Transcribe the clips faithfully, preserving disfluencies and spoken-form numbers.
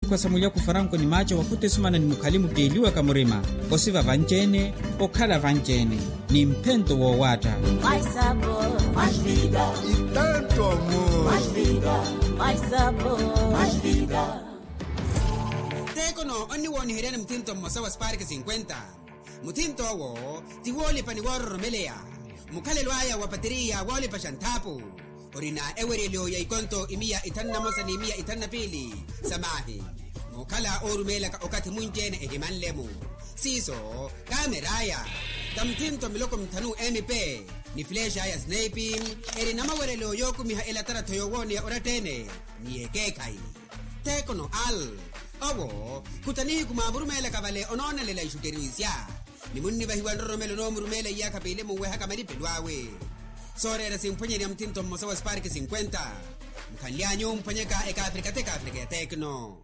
kwa samulia kufaranko ni macho wakute sumana ni mukalimu deliwa kamurima osiva vanjene okhala vanjene ni mpento wo wata mais sabor, mais vida e tanto amor, mais vida, mais sabor, mais vida. Tekono oni woni hirene mtinto mosawa spark cinquenta mutinto wo tiwoli pani warro melea mukale lwaya wa bateria wali pashantapu orina ewerelio ya ikonto imia itanna mosani imia itanna pili samahi mukala orumela ka okati munjene ehimanlemu siso kameraya tamtinto miloko mtanu M P ni flash ya sniping erina mawerelio yoku miha elatara toyowoni ya oratene ni ekekai Tekono al Awo, kutanihi kumamurumela kabale onona lela ishukeruisya. Ni munni bahiwan romelo no murumela ya kapile muwe haka malipe lwawe. Sore ra simponye ni mtinto mosawa spark cinquenta. Mkanlianyo mponyeka eka Afrika teka Afrika Tekno.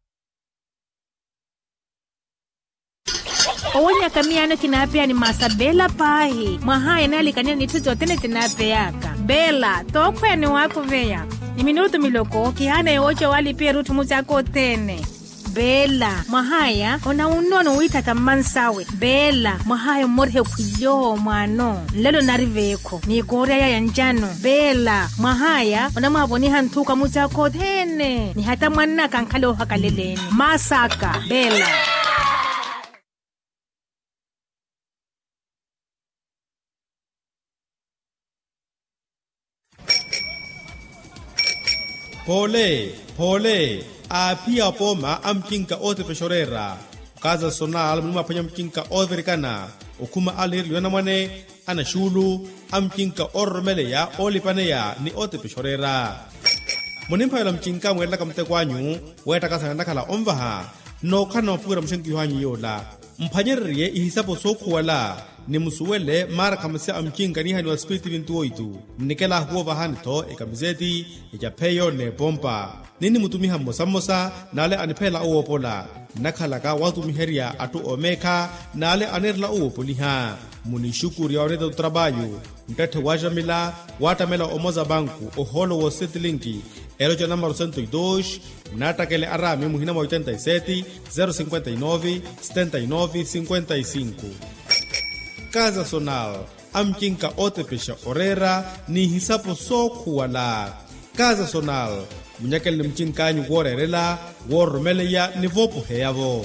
Owonya kamiano kinapea ni masabela pahi. Mahaya nali kanya ni tuzo tene tinapeaka. Bela, tokwe ni wako veya. Ni minuto miloko, kihana yoche wali pia rutu muzako tene. Bela, mahaya, ona unono wita tamansawe. Bela, mahaya morhe kuyo mwano. Lelo nariveko, ni korea ya njano. Bela, mahaya, ona maboni hantuka muzako tene. Ni hata mwana kankale uhakaleleni. Masaka, Bela. Pole, pole, apia poma amkinka ote peshorera. Kaza sonal mnuma panya mkinka overikana. Okuma alir liwana mwane, ana shulu, amkinka ormele ya olipane ya ni ote peshorera. Monimpa yala mkinka mwela kamte kwanyu, weta kasa nakala omvaha, no kana mpura mshenki yuhanyi yola. Mpanyerrie ihisapo soku wala, ni musuwele mara kamase amkinka ni hani wa spiriti vintuo itu. Nikela huwa hanito ekamizeti, ejapeyo ne pompa. Nini mutumiha mosa mosa, nale anipela uwo pola. Nakalaka watu miheria atu omeka, nale anerla uwo poliha. Munishukuri ya oneto trabayo. Mtete wajamila, watamela omoza banku, oholo wo setilinki. Eloja number cento e dois, natakele arame muhina mo oitenta e sete, zero cinquenta e nove, setenta e nove, cinquenta e cinco. Casa Sonal, amkinka ote pesha orera, ni hisapo soku wala. Casa Sonal, munyakele ni mchinkanyu worerela, wormeleya ni vopu heyavo.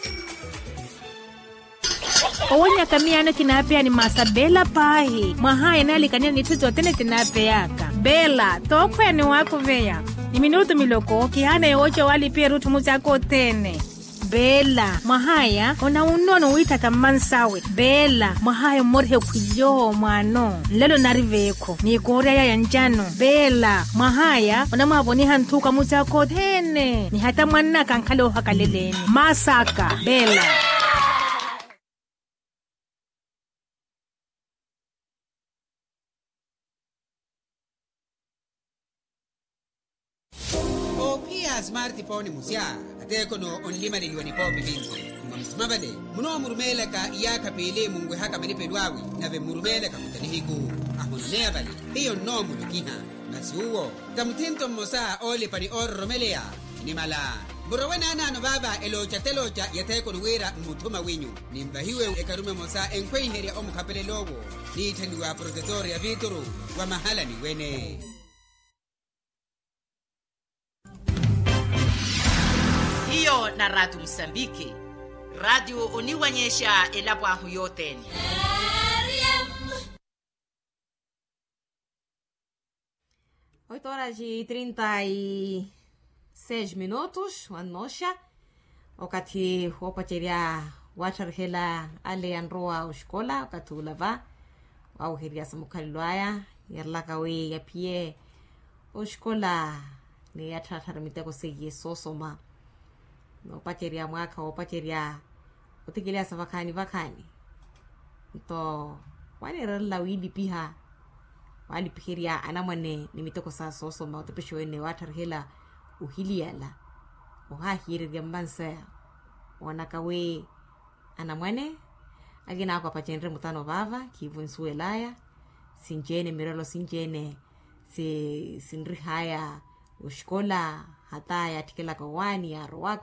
Owonya kamiano kinapea ni masabela pahi. Mahaya nali kanya ni tuzo tene tinapeaka. Bela, tokwe ni wako veya. Ni minuto miloko, kihana yoche wali pia rutu muzako tene. Bela, mahaya, ona unono wita tamansawe. Bela, mahaya morhe kuyo mwano. Lelo nariveko, ni korea ya njano. Bela, mahaya, ona maboni hantuka muzako tene. Ni hata mwana kankale uhakaleleni. Masaka, Bela. Smartphone musia atekono onlima ni wani popi vinzi mumabale muno murumela ka yaka pele mungwe haka manipe lwawi nave murumela ka kutanihiku ahonea bali hiyo no mulukiha nasuo tamtinto mosa ole pani orromelea ni mala Burawena na no baba elocha telocha yatekono wera mutuma winyu nimbahiwe ekarume mosa enkwen heria omukapele lobo ni tendiwa protector ya vituru wa mahala ni wene. Iyo na Radio Msambiki, radio uniwanyesha elabwa huyoteni. oito horas e trinta e seis minutos, wanosha. Wakati wapacheria wacharhela ale anroa ushkola, wakati ulava, wau hiria samukalilwaya, yarlaka we ya pie ushkola, ni yatataramiteko seye sosoma. Wapacheria mwaka, wapacheria utikilia sa vakani vakani. Ito, wani rala wili piha, wali pihiria anamane nimitoko sa sosoma, utapisho ene watarhela uhiliala. Ohahiri gambansa wanakawe anamwane agina kwa pachenre mutano bava kivunsuelaya sinjene miralo sinjene si sinrihaya ushkola hata ya tikela kawani ya roaka